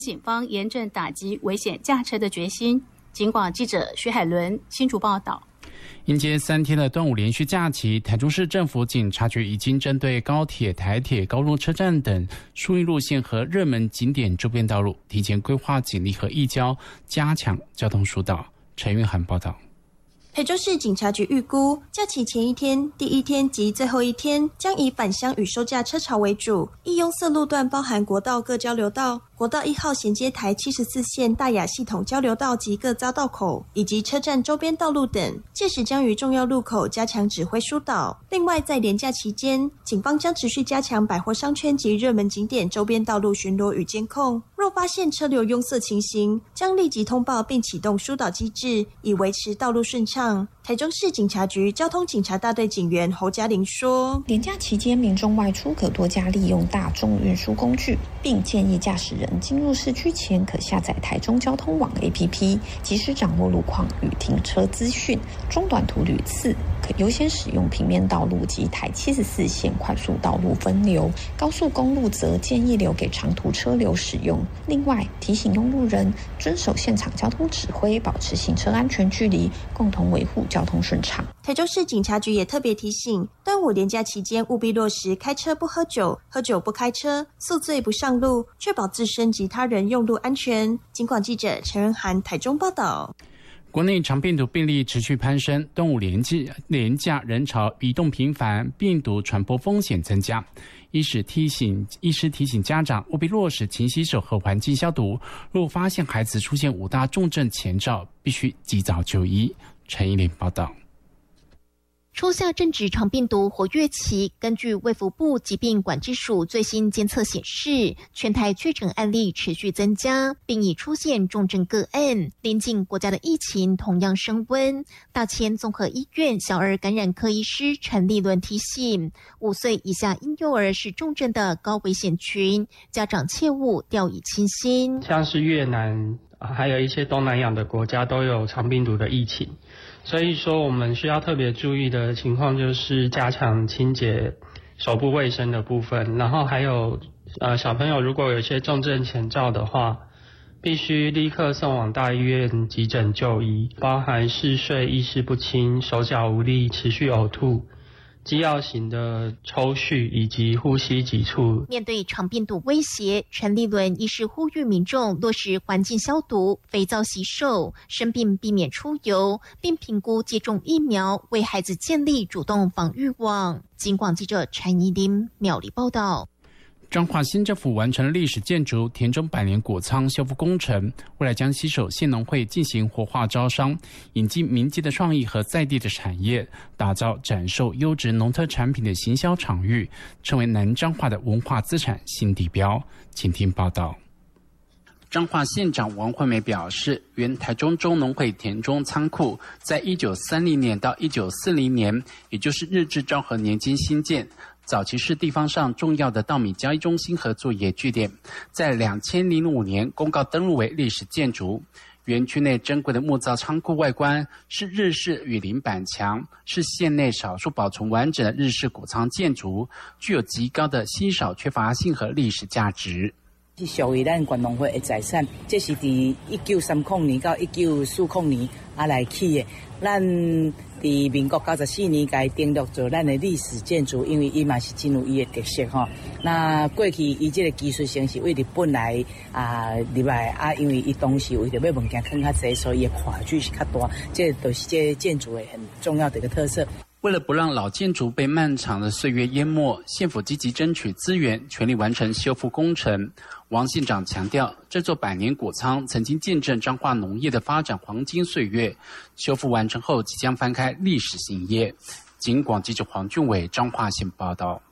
警方严正打击危险驾车的决心。警广记者徐海伦新竹报道。 迎接3天的端午连续假期，台中市政府警察局已经针对高铁、台铁、高雄车站等疏运路线和热门景点周边道路，提前规划警力和义交，加强交通疏导。陈韵涵报道。 台中市警察局预估，假期前一天、第一天及最后一天将以返乡与收假车潮为主，易拥塞路段包含国道各交流道、国道1号衔接台74线大雅系统交流道及各匝道口，以及车站周边道路等。届时将于重要路口加强指挥疏导。另外，在连假期间，警方将持续加强百货商圈及热门景点周边道路巡逻与监控。若发现车流拥塞情形，将立即通报并启动疏导机制，以维持道路顺畅。台中市警察局交通警察大队警员侯嘉玲说， 连假期间民众外出可多加利用大众运输工具，并建议驾驶人进入市区前可下载台中交通网 APP， 及时掌握路况与停车资讯。中短途旅次可优先使用平面道路及台74线快速道路分流，高速公路则建议留给长途车流使用。另外提醒用路人遵守现场交通指挥，保持行车安全距离，共同维护交通顺畅。 台中市警察局也特别提醒，端午连假期间务必落实开车不喝酒、喝酒不开车、宿醉不上路，确保自身及他人用路安全。警广记者陈仁涵台中报道。 国内长病毒病例持续攀升，端午连假人潮移动频繁，病毒传播风险增加。医师提醒家长务必落实勤洗手和环境消毒。若发现孩子出现5大重症前兆，必须及早就医。陈依林报道。 初夏正值长病毒活跃期，根据卫福部疾病管制署最新监测显示，全台确诊案例持续增加，并已出现重症个案。邻近国家的疫情同样升温。大千综合医院小儿感染科医师陈立伦提醒，5岁以下婴幼儿是重症的高危险群，家长切勿掉以轻心。 像是越南还有一些东南亚的国家都有长病毒的疫情，所以说我们需要特别注意的情况就是加强清洁手部卫生的部分，然后还有小朋友如果有一些重症前兆的话，必须立刻送往大医院急诊就医，包含嗜睡、意识不清、手脚无力、持续呕吐、机要型的抽搐以及呼吸急促。 面对长病毒威胁，陈立伦医师呼吁民众落实环境消毒、肥皂洗手，生病避免出游，并评估接种疫苗，为孩子建立主动防御网。警广记者陈怡琳苗栗报道。 彰化新政府完成了历史建筑田中百年果仓修复工程，未来将携手县农会进行活化招商，引进民间的创意和在地的产业，打造展售优质农特产品的行销场域，成为南彰化的文化资产新地标。请听报道。彰化县长王惠美表示，原台中中农会田中仓库在1930年到1940年，也就是日治昭和年间兴建，早期是地方上重要的稻米交易中心和作业据点，在2005年公告登录为历史建筑。园区内珍贵的木造仓库外观是日式雨林板墙，是县内少数保存完整的日式谷仓建筑，具有极高的稀少缺乏性和历史价值。 是属于咱关农会的财产，这是在1930年到1940年来起的。咱伫民国94年该登录做咱的历史建筑，因为伊嘛是真有伊的特色吼。那过去伊这个技术性是为日本来入来因为伊当时为着要物件更较济，所以伊的跨距是较大，这都是这建筑的很重要的一个特色。 为了不让老建筑被漫长的岁月淹没，县府积极争取资源，全力完成修复工程。王县长强调，这座百年果仓曾经见证彰化农业的发展黄金岁月，修复完成后即将翻开历史新页。警广记者黄俊伟彰化县报道。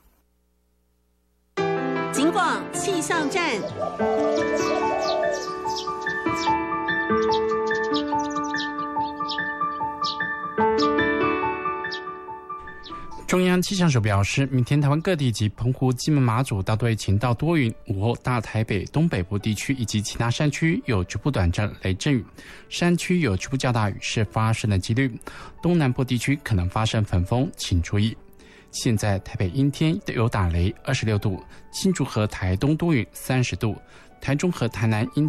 警广气象站。 中央气象署表示，明天台湾各地及澎湖、金门、马祖大多晴到多云，午后大台北、东北部地区以及其他山区有局部短暂雷阵雨，山区有局部较大雨势发生的几率，东南部地区可能发生焚风，请注意。现在台北阴天有打雷，26度；新竹和台东多云，30度； 台中和台南因